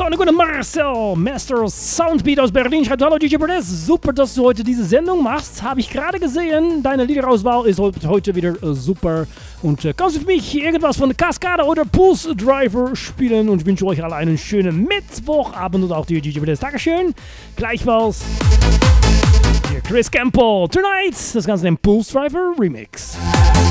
eine gute Marcel, Master Soundbeat aus Berlin, schreibt: Hallo DJ Perez, super, dass du heute diese Sendung machst. Habe ich gerade gesehen, deine Liederauswahl ist heute wieder super. Und kannst du für mich irgendwas von Cascada oder Pulse Driver spielen? Und ich wünsche euch alle einen schönen Mittwochabend und auch dir DJ Perez. Dankeschön. Gleichfalls. Hier Chris Campbell, Tonight, das Ganze im Pulse Driver Remix.